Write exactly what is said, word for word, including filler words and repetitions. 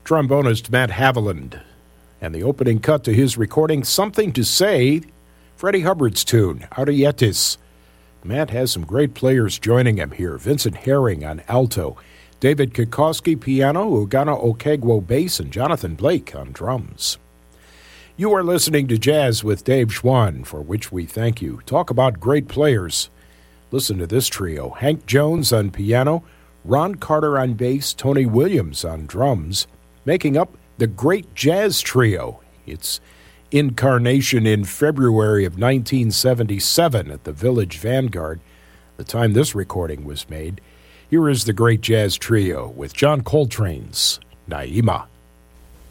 trombonist Matt Haviland. And the opening cut to his recording, Something to Say, Freddie Hubbard's tune, Arietis. Matt has some great players joining him here. Vincent Herring on alto, David Kikoski piano, Ugana Okegwo bass, and Jonathan Blake on drums. You are listening to Jazz with Dave Schwann, for which we thank you. Talk about great players. Listen to this trio, Hank Jones on piano, Ron Carter on bass, Tony Williams on drums, making up the Great Jazz Trio. Its incarnation in February of nineteen seventy-seven at the Village Vanguard, the time this recording was made. Here is the Great Jazz Trio with John Coltrane's Naima.